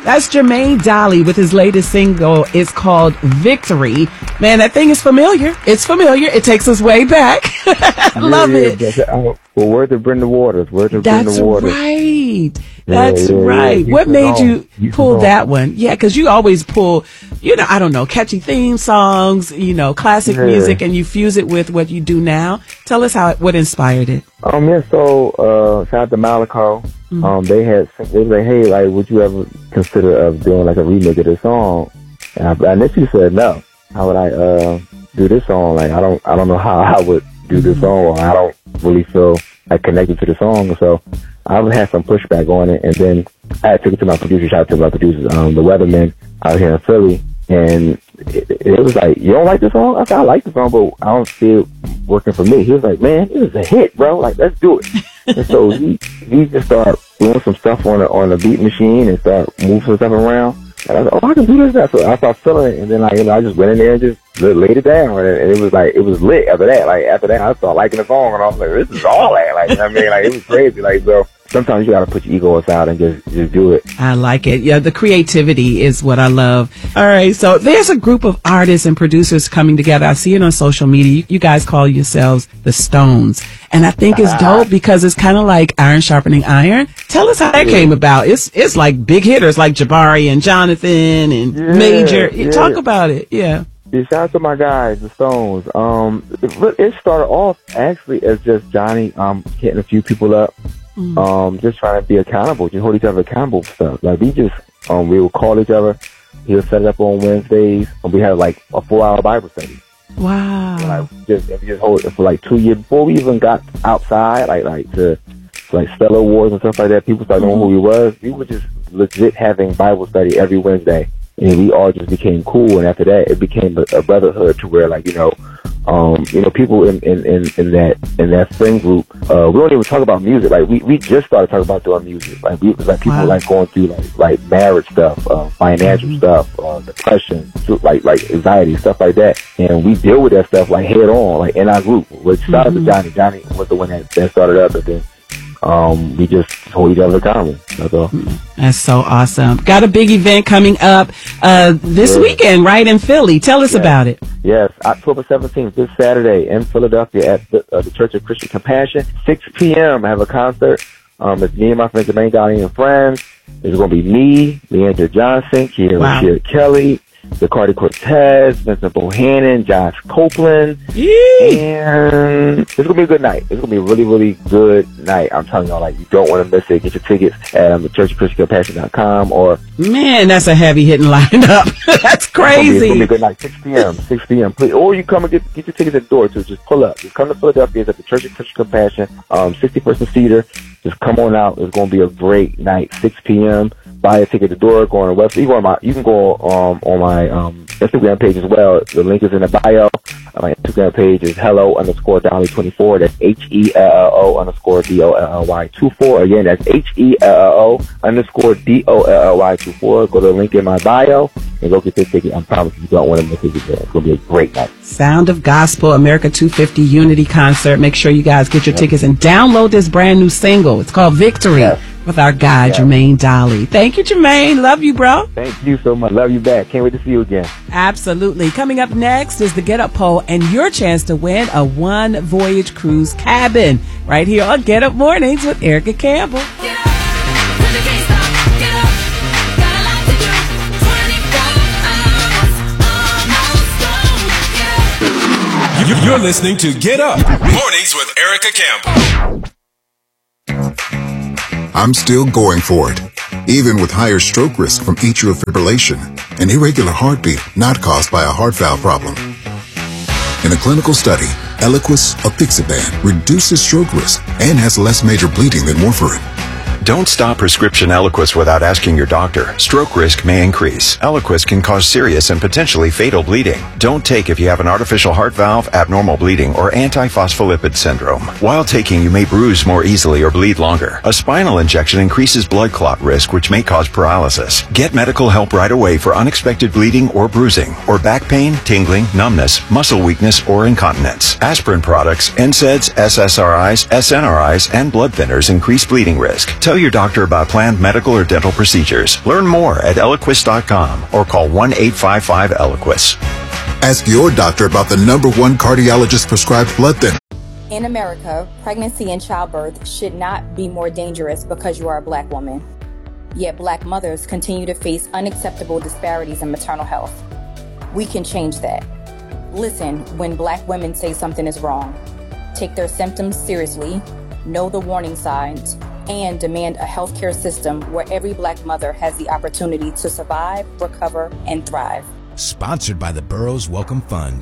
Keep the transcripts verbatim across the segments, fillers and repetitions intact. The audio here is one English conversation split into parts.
That's Jermaine Dolly with his latest single. It's called Victory. Man, that thing is familiar. It's familiar. It takes us way back. Love yeah, it. Yeah, uh, well, word to Brenda Waters. Word to That's Brenda Waters. right. That's yeah, yeah, right. Yeah. What made on. you He's pull on. that one? Yeah, because you always pull, you know, I don't know, catchy theme songs, you know, classic Yeah. music, and you fuse it with what you do now. Tell us how it, what inspired it. Um, yeah, so, uh, shout out to Malaco. Mm-hmm. Um, they had, they was like, hey, like, would you ever consider of doing like a remake of this song? And I, I initially said no. How would I, uh, do this song? Like, I don't, I don't know how I would do this song, or I don't really feel like connected to the song. So I would have some pushback on it. And then I took it to my producer, shout out to my producers, um, the Weathermen out here in Philly. And it, it was like, you don't like the song? I said, I like the song, but I don't see it working for me. He was like, man, it was a hit, bro. Like, let's do it. And so he, he just started doing some stuff on the, on the beat machine and started moving some stuff around. And I was like, oh, I can do this now. So I started feeling it. And then, like, you know, I just went in there and just laid it down. And it was like, it was lit after that. Like, after that, I started liking the song. And I was like, this is all that. Like, you know what I mean? Like, it was crazy. Like, so sometimes you got to put your ego aside and just, just do it. I like it. Yeah, the creativity is what I love. All right, so there's a group of artists and producers coming together. I see it on social media. You, you guys call yourselves the Stones. And I think it's dope because it's kind of like iron sharpening iron. Tell us how that Yeah. came about. It's it's like big hitters like Jabari and Jonathan and Yeah, Major. yeah. Talk about it. Yeah. Yeah, shout out to my guys, the Stones. Um, it, it started off actually as just Johnny um hitting a few people up, Mm. um, just trying to be accountable, just hold each other accountable for stuff. Like we just um we would call each other. He'll set it up on Wednesdays, and we had like a four-hour Bible study. Wow. And, like, just and we just hold it for like two years before we even got outside, like like to like Stellar Awards and stuff like that. People started knowing who we was. We were just legit having Bible study every Wednesday. And we all just became cool, and after that, it became a, a brotherhood to where, like, you know, um, you know, people in, in, in, in that in that friend group, uh, we don't even talk about music. Like, we, we just started talking about doing music. Like, we like people Wow. like going through like like marriage stuff, uh, financial mm-hmm. stuff, uh, depression, like like anxiety, stuff like that. And we deal with that stuff like head on, like in our group. Which shout out to Johnny. Johnny was the one that, that started up, but then. Um, we just hold each other accountable. That's all. That's so awesome. Got a big event coming up uh, this yeah. weekend, right in Philly. Tell us yes. about it. Yes, October seventeenth, this Saturday in Philadelphia at the, uh, the Church of Christian Compassion, six p.m. I have a concert. Um, it's me and my friends, Jermaine Dolly and friends. It's going to be me, Leandra Johnson, Kiera Wow. Rashida Kelly, Zacardi Cortez, Vincent Bohannon, Josh Copeland, Yee. and it's gonna be a good night. It's gonna be a really, really good night. I'm telling y'all, like, you don't want to miss it. Get your tickets at um, the church of christian compassion dot com or Man, that's a heavy hitting lineup. That's it's gonna, be, it's crazy. gonna be a good night. six p.m. six p.m. Please, or you come and get get your tickets at the door too. Just pull up. Just come to Philadelphia. It's at the Church of Christian Compassion, um, sixty person seater. Just come on out. It's gonna be a great night. six p.m. Buy a ticket at the door. Go on the website. You, go on my, you can go um, on my um, Instagram page as well. The link is in the bio. My Instagram page is hello underscore Dolly twenty-four. That's H E L L O underscore D O L L Y two four. Again, that's H E L L O underscore D O L L Y two four. Go to the link in my bio and go get this ticket. I promise you don't want to miss it. It's going to be a great night. Sound of Gospel, America two fifty Unity Concert. Make sure you guys get your tickets and download this brand new single. It's called Victory Yes. with our guy, Yes. Jermaine Dolly. Thank you, Jermaine. Love you, bro. Thank you so much. Love you back. Can't wait to see you again. Absolutely. Coming up next is the Get Up Poll and your chance to win a one voyage cruise cabin right here on Get Up Mornings with Erica Campbell. Get up, cause you can't stop. Get up, got a lot to do. twenty-four hours, almost gone. Get up. You're listening to Get Up Mornings with Erica Campbell. I'm still going for it, even with higher stroke risk from atrial fibrillation, an irregular heartbeat not caused by a heart valve problem. In a clinical study, Eliquis apixaban reduces stroke risk and has less major bleeding than warfarin. Don't stop prescription Eliquis without asking your doctor. Stroke risk may increase. Eliquis can cause serious and potentially fatal bleeding. Don't take if you have an artificial heart valve, abnormal bleeding, or antiphospholipid syndrome. While taking, you may bruise more easily or bleed longer. A spinal injection increases blood clot risk, which may cause paralysis. Get medical help right away for unexpected bleeding or bruising, or back pain, tingling, numbness, muscle weakness, or incontinence. Aspirin products, N SAIDs, S S R Is, S N R Is, and blood thinners increase bleeding risk. Tell your doctor about planned medical or dental procedures. Learn more at Eliquis dot com or call one eight five five Eliquis. Ask your doctor about the number one cardiologist prescribed blood thinner. In America, pregnancy and childbirth should not be more dangerous because you are a black woman. Yet black mothers continue to face unacceptable disparities in maternal health. We can change that. Listen when black women say something is wrong. Take their symptoms seriously, know the warning signs, and demand a healthcare system where every black mother has the opportunity to survive, recover, and thrive. Sponsored by the Burroughs Welcome Fund.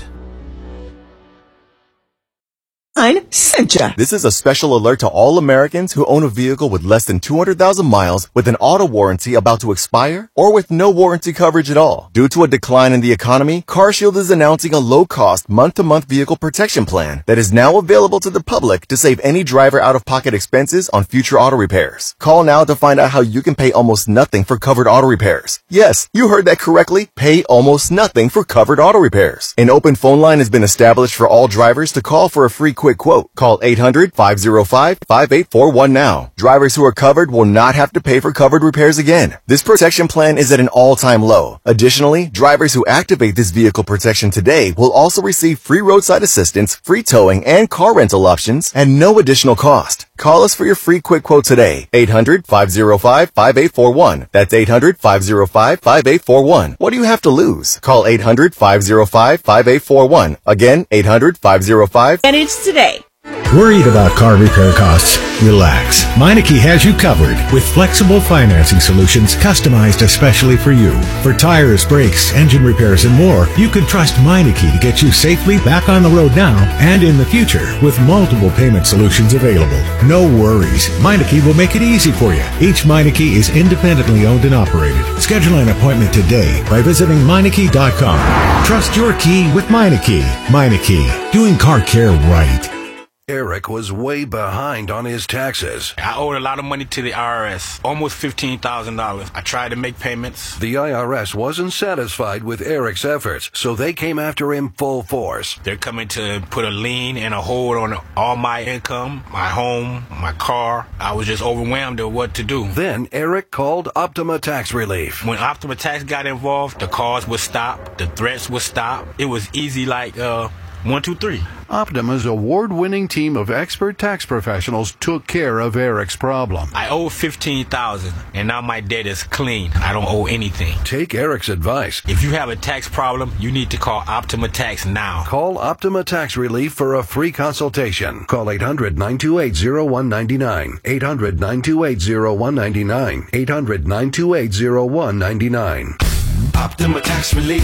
Cincha. This is a special alert to all Americans who own a vehicle with less than two hundred thousand miles with an auto warranty about to expire or with no warranty coverage at all. Due to a decline in the economy, CarShield is announcing a low-cost month-to-month vehicle protection plan that is now available to the public to save any driver out-of-pocket expenses on future auto repairs. Call now to find out how you can pay almost nothing for covered auto repairs. Yes, you heard that correctly. Pay almost nothing for covered auto repairs. An open phone line has been established for all drivers to call for a free quick quote. Call eight hundred, five oh five, five eight four one now. Drivers who are covered will not have to pay for covered repairs again. This protection plan is at an all-time low. Additionally, drivers who activate this vehicle protection today will also receive free roadside assistance, free towing, and car rental options at no additional cost. Call us for your free quick quote today. eight hundred, five oh five, five eight four one. That's eight hundred, five oh five, five eight four one. What do you have to lose? Call eight hundred, five oh five, five eight four one. Again, eight hundred, five oh five. Manage today. Worried about car repair costs? Relax. Meineke has you covered with flexible financing solutions customized especially for you. For tires, brakes, engine repairs, and more, you can trust Meineke to get you safely back on the road now and in the future with multiple payment solutions available. No worries. Meineke will make it easy for you. Each Meineke is independently owned and operated. Schedule an appointment today by visiting Meineke dot com. Trust your key with Meineke. Meineke, doing car care right. Eric was way behind on his taxes. I owed a lot of money to the I R S, almost fifteen thousand dollars. I tried to make payments. The I R S wasn't satisfied with Eric's efforts, so they came after him full force. They're coming to put a lien and a hold on all my income, my home, my car. I was just overwhelmed at what to do. Then Eric called Optima Tax Relief. When Optima Tax got involved, the calls would stop, the threats would stop. It was easy like, uh, one, two, three. Optima's award-winning team of expert tax professionals took care of Eric's problem. I owe fifteen thousand dollars, and now my debt is clean. I don't owe anything. Take Eric's advice. If you have a tax problem, you need to call Optima Tax now. Call Optima Tax Relief for a free consultation. Call eight hundred, nine two eight, oh one nine nine. eight hundred, nine two eight, oh one nine nine. eight hundred, nine two eight, oh one nine nine. Optima Tax Relief.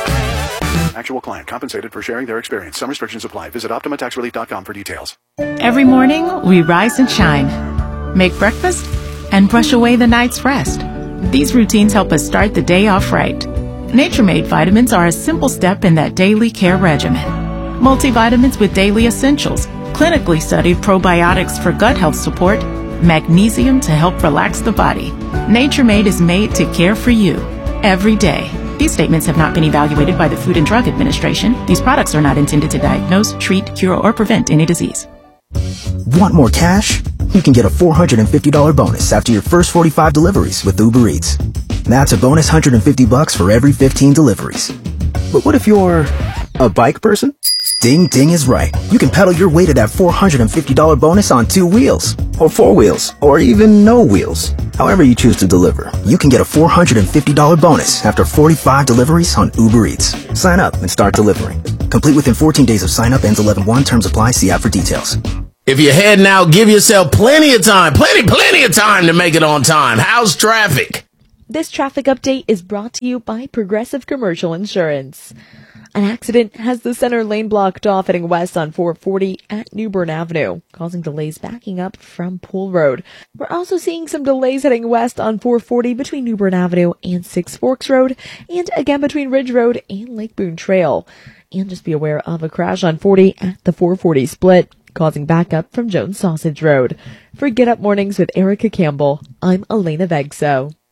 Actual client compensated for sharing their experience. Some restrictions apply. Visit Optima Tax Relief dot com for details. Every morning, we rise and shine, make breakfast, and brush away the night's rest. These routines help us start the day off right. Nature-Made vitamins are a simple step in that daily care regimen. Multivitamins with daily essentials, clinically studied probiotics for gut health support, magnesium to help relax the body. Nature-Made is made to care for you every day. These statements have not been evaluated by the Food and Drug Administration. These products are not intended to diagnose, treat, cure, or prevent any disease. Want more cash? You can get a four hundred fifty dollars bonus after your first forty-five deliveries with Uber Eats. That's a bonus one hundred fifty bucks for every fifteen deliveries. But what if you're a bike person? Ding Ding is right. You can pedal your way to that four hundred fifty dollars bonus on two wheels, or four wheels, or even no wheels. However you choose to deliver, you can get a four hundred fifty dollars bonus after forty-five deliveries on Uber Eats. Sign up and start delivering. Complete within fourteen days of sign up. Ends eleven one. Terms apply. See app for details. If you're heading out, give yourself plenty of time, plenty, plenty of time to make it on time. How's traffic? This traffic update is brought to you by Progressive Commercial Insurance. An accident has the center lane blocked off heading west on four forty at New Bern Avenue, causing delays backing up from Pool Road. We're also seeing some delays heading west on four forty between New Bern Avenue and Six Forks Road, and again between Ridge Road and Lake Boone Trail. And just be aware of a crash on forty at the four forty split, causing backup from Jones Sausage Road. For Get Up Mornings with Erica Campbell, I'm Elena Vegso.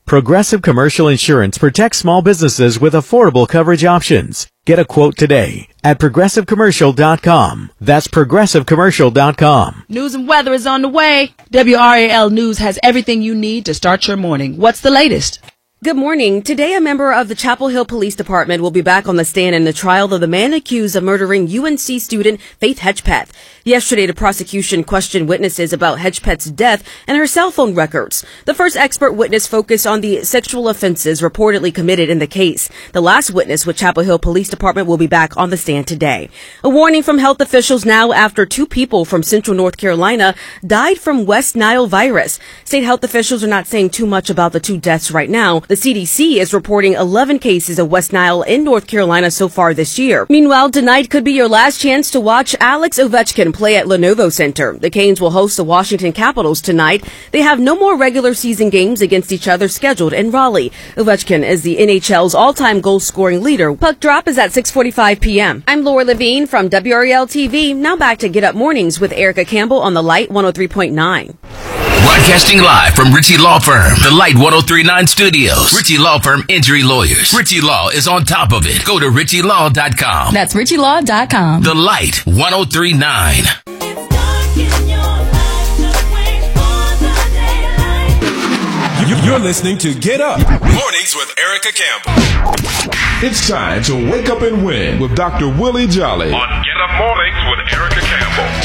Progressive Commercial Insurance protects small businesses with affordable coverage options. Get a quote today at progressive commercial dot com. That's progressive commercial dot com. News and weather is on the way. W R A L News has everything you need to start your morning. What's the latest? Good morning. Today, a member of the Chapel Hill Police Department will be back on the stand in the trial of the man accused of murdering U N C student Faith Hedgepeth. Yesterday, the prosecution questioned witnesses about Hedgepeth's death and her cell phone records. The first expert witness focused on the sexual offenses reportedly committed in the case. The last witness with Chapel Hill Police Department will be back on the stand today. A warning from health officials now after two people from Central North Carolina died from West Nile virus. State health officials are not saying too much about the two deaths right now. The C D C is reporting eleven cases of West Nile in North Carolina so far this year. Meanwhile, tonight could be your last chance to watch Alex Ovechkin play at Lenovo Center. The Canes will host the Washington Capitals tonight. They have no more regular season games against each other scheduled in Raleigh. Ovechkin is the N H L's all-time goal-scoring leader. Puck drop is at six forty-five p.m. I'm Laura Levine from W R A L T V. Now back to Get Up Mornings with Erica Campbell on the Light one oh three point nine. Broadcasting live from Ritchie Law Firm, the Light one oh three point nine studios. Ritchie Law Firm Injury Lawyers. Ritchie Law is on top of it. Go to ritchie law dot com. That's ritchie law dot com. The Light one oh three point nine. You're listening to Get Up Mornings with Erica Campbell. It's time to wake up and win with Doctor Willie Jolly on Get Up Mornings with Erica Campbell.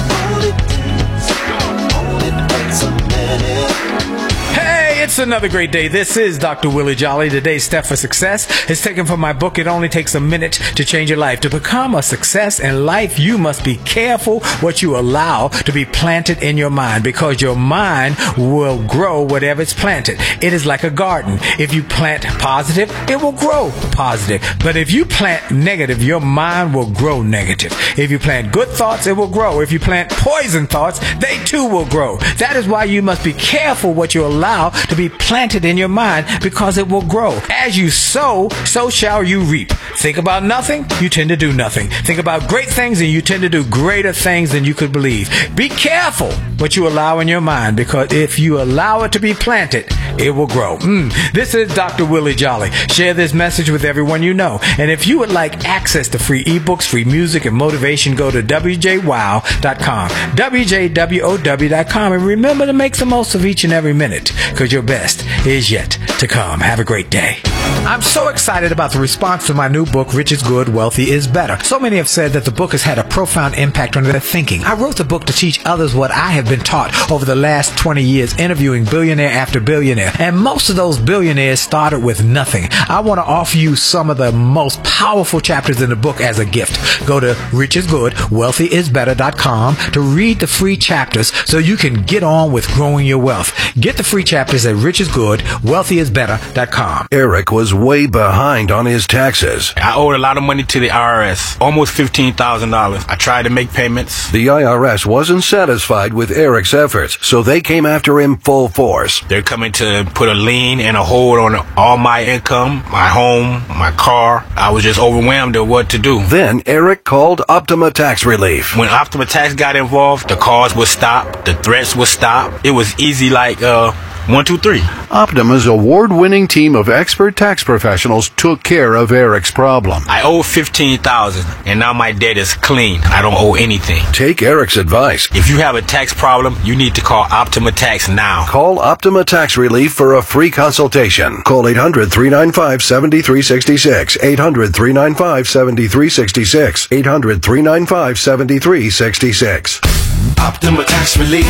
Hey, it's another great day. This is Doctor Willie Jolly. Today's step for success is taken from my book, It Only Takes a Minute to Change Your Life. To become a success in life, you must be careful what you allow to be planted in your mind, because your mind will grow whatever it's planted. It is like a garden. If you plant positive, it will grow positive. But if you plant negative, your mind will grow negative. If you plant good thoughts, it will grow. If you plant poison thoughts, they too will grow. That is why you must be careful what you allow to be planted in your mind, because it will grow. As you sow, so shall you reap. Think about nothing, you tend to do nothing. Think about great things, and you tend to do greater things than you could believe. Be careful what you allow in your mind, because if you allow it to be planted, it will grow. Mm. This is Doctor Willie Jolly. Share this message with everyone you know. And if you would like access to free ebooks, free music, and motivation, go to w j wow dot com. w j wow dot com. And remember to make the most of each and every minute, because your best is yet to come. Have a great day. I'm so excited about the response to my new book, Rich is Good, Wealthy is Better. So many have said that the book has had a profound impact on their thinking. I wrote the book to teach others what I have been taught over the last twenty years, interviewing billionaire after billionaire. And most of those billionaires started with nothing. I want to offer you some of the most powerful chapters in the book as a gift. Go to rich is good wealthy is better dot com to read the free chapters so you can get on with growing your wealth. Get the free chapters at rich is good wealthy is better dot com. Eric was way behind on his taxes. I owed a lot of money to the I R S, almost fifteen thousand dollars. I tried to make payments. The I R S wasn't satisfied with Eric's efforts, so they came after him full force. They're coming to put a lien and a hold on all my income, my home, my car. I was just overwhelmed at what to do. Then Eric called Optima Tax Relief. When Optima Tax got involved, the calls would stop, the threats would stop. It was easy like, uh, one, two, three. Optima's award-winning team of expert tax professionals took care of Eric's problem. I owe fifteen thousand dollars, and now my debt is clean. I don't owe anything. Take Eric's advice. If you have a tax problem, you need to call Optima Tax now. Call Optima Tax Relief for a free consultation. Call eight hundred, three nine five, seven three six six. eight hundred, three nine five, seven three six six. eight hundred, three nine five, seven three six six. Optima Tax Relief.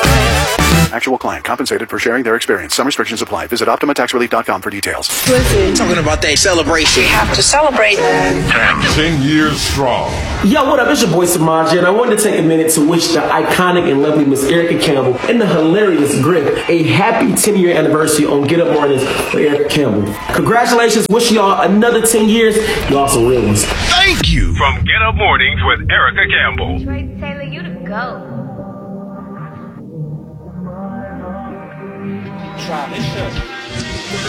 Actual client compensated for sharing their experience. Some restrictions apply. Visit optima tax relief dot com for details. Listen, talking about that celebration. We have to celebrate. Ten years strong. Yo, what up? It's your boy Samaji, and I wanted to take a minute to wish the iconic and lovely Miss Erica Campbell and the hilarious Griff a happy ten-year anniversary on Get Up Mornings with Erica Campbell. Congratulations. Wish y'all another ten years. Y'all some real ones. Thank you. From Get Up Mornings with Erica Campbell. Tracy Taylor, you to go. Try this shit.